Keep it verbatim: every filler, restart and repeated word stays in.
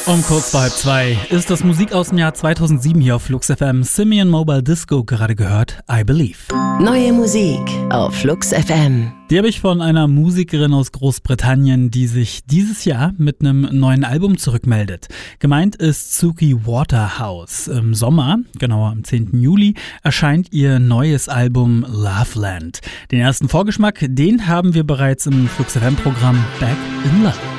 Um kurz vor halb zwei ist das Musik aus dem Jahr zweitausendsieben hier auf Flux F M. Simian Mobile Disco gerade gehört, I Believe. Neue Musik auf Flux F M. Die habe ich von einer Musikerin aus Großbritannien, die sich dieses Jahr mit einem neuen Album zurückmeldet. Gemeint ist Suki Waterhouse. Im Sommer, genauer am zehnten Juli, erscheint ihr neues Album Loveland. Den ersten Vorgeschmack, den haben wir bereits im Flux F M-Programm Back in Love.